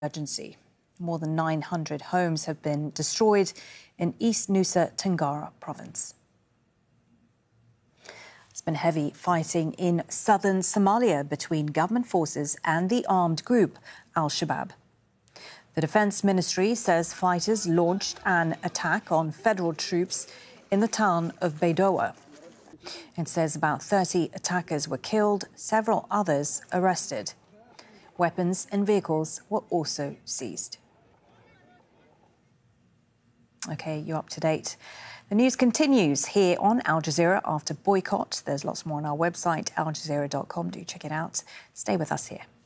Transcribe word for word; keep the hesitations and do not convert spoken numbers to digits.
Emergency. More than nine hundred homes have been destroyed in East Nusa Tenggara province. There's been heavy fighting in southern Somalia between government forces and the armed group Al-Shabaab. The Defence Ministry says fighters launched an attack on federal troops in the town of Baidoa. It says about thirty attackers were killed, several others arrested. Weapons and vehicles were also seized. OK, you're up to date. The news continues here on Al Jazeera after boycott. There's lots more on our website, al jazeera dot com. Do check it out. Stay with us here.